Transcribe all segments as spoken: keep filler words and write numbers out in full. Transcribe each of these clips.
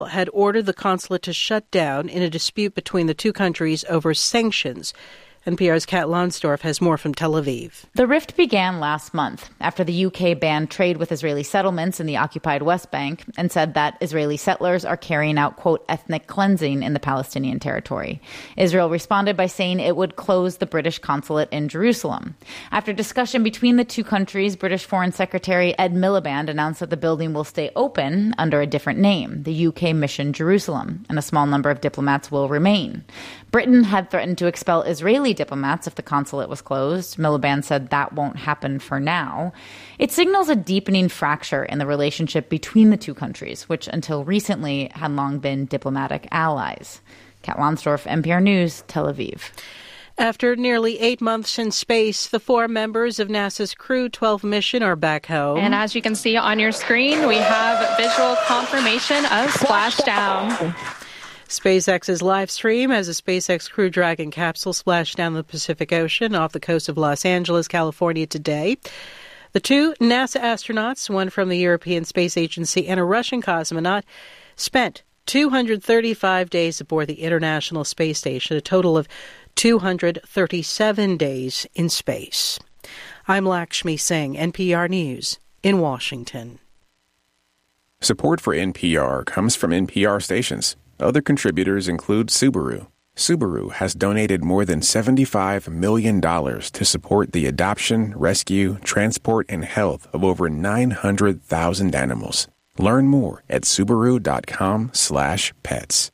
had ordered the consulate to shut down in a dispute between the two countries over sanctions. N P R's Kat Lonsdorf has more from Tel Aviv. The rift began last month after the U K banned trade with Israeli settlements in the occupied West Bank and said that Israeli settlers are carrying out, quote, ethnic cleansing in the Palestinian territory. Israel responded by saying it would close the British consulate in Jerusalem. After discussion between the two countries, British Foreign Secretary Ed Miliband announced that the building will stay open under a different name, the U K Mission Jerusalem, and a small number of diplomats will remain. Britain had threatened to expel Israeli diplomats if the consulate was closed. Miliband said that won't happen for now. It signals a deepening fracture in the relationship between the two countries, which until recently had long been diplomatic allies. Kat Lonsdorf, N P R News, Tel Aviv. After nearly eight months in space, the four members of NASA's Crew twelve mission are back home. And as you can see on your screen, we have visual confirmation of splashdown. SpaceX's live stream as a SpaceX Crew Dragon capsule splashed down the Pacific Ocean off the coast of Los Angeles, California today. The two NASA astronauts, one from the European Space Agency and a Russian cosmonaut, spent two hundred thirty-five days aboard the International Space Station, a total of two hundred thirty-seven days in space. I'm Lakshmi Singh, N P R News in Washington. Support for N P R comes from N P R stations. Other contributors include Subaru. Subaru has donated more than seventy-five million dollars to support the adoption, rescue, transport, and health of over nine hundred thousand animals. Learn more at Subaru.com slash pets.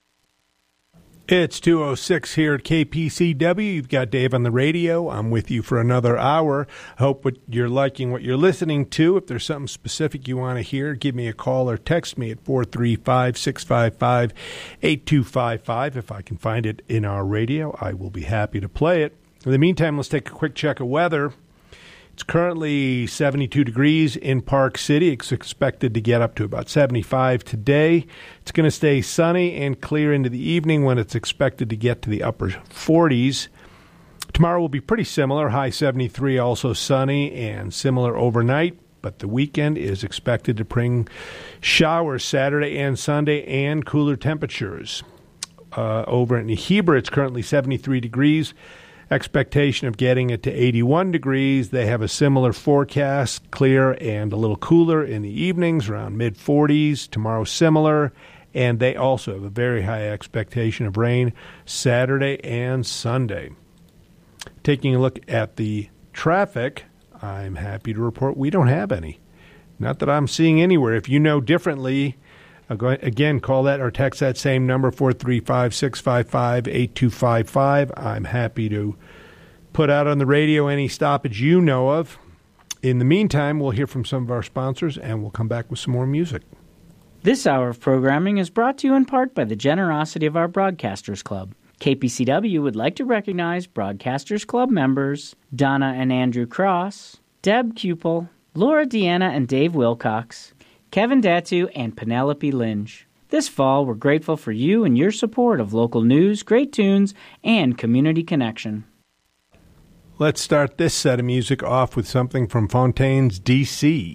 It's two oh six here at K P C W. You've got Dave on the radio. I'm with you for another hour. Hope what you're liking what you're listening to. If there's something specific you want to hear, give me a call or text me at four three five, six five five, eight two five five. If I can find it in our radio, I will be happy to play it. In the meantime, let's take a quick check of weather. It's currently seventy-two degrees in Park City. It's expected to get up to about seventy-five today. It's going to stay sunny and clear into the evening when it's expected to get to the upper forties. Tomorrow will be pretty similar, high seventy-three, also sunny and similar overnight. But the weekend is expected to bring showers Saturday and Sunday and cooler temperatures. Uh, over in Heber, it's currently seventy-three degrees. Expectation of getting it to eighty-one degrees. They have a similar forecast, clear and a little cooler in the evenings, around mid forties. Tomorrow similar, and they also have a very high expectation of rain Saturday and Sunday. Taking a look at the traffic, I'm happy to report we don't have any. Not that I'm seeing anywhere. If you know differently, uh, go, again, call that or text that same number, four three five, six five five, eight two five five. I'm happy to put out on the radio any stoppage you know of. In the meantime, we'll hear from some of our sponsors, and we'll come back with some more music. This hour of programming is brought to you in part by the generosity of our Broadcasters Club. K P C W would like to recognize Broadcasters Club members Donna and Andrew Cross, Deb Cupel, Laura Deanna and Dave Wilcox, Kevin Datu, and Penelope Lynch. This fall, we're grateful for you and your support of local news, great tunes, and community connection. Let's start this set of music off with something from Fontaine's D C